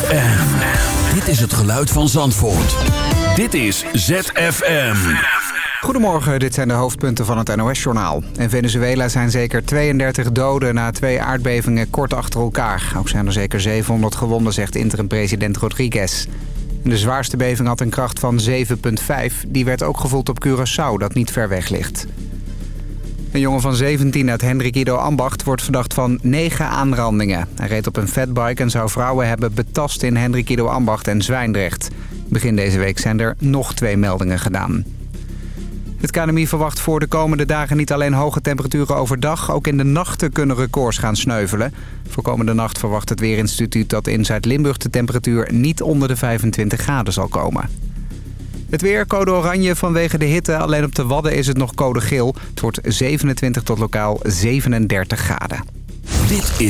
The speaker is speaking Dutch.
ZFM. Dit is het geluid van Zandvoort. Dit is ZFM. Goedemorgen, dit zijn de hoofdpunten van het NOS-journaal. In Venezuela zijn zeker 32 doden na 2 aardbevingen kort achter elkaar. Ook zijn er zeker 700 gewonden, zegt interim-president Rodriguez. De zwaarste beving had een kracht van 7,5. Die werd ook gevoeld op Curaçao, dat niet ver weg ligt. Een jongen van 17 uit Hendrik Ido Ambacht wordt verdacht van 9 aanrandingen. Hij reed op een fatbike en zou vrouwen hebben betast in Hendrik Ido Ambacht en Zwijndrecht. Begin deze week zijn er nog 2 meldingen gedaan. Het KNMI verwacht voor de komende dagen niet alleen hoge temperaturen overdag. Ook in de nachten kunnen records gaan sneuvelen. Voor komende nacht verwacht het Weerinstituut dat in Zuid-Limburg de temperatuur niet onder de 25 graden zal komen. Het weer, code oranje vanwege de hitte. Alleen op de Wadden is het nog code geel. Het wordt 27 tot lokaal 37 graden. Dit is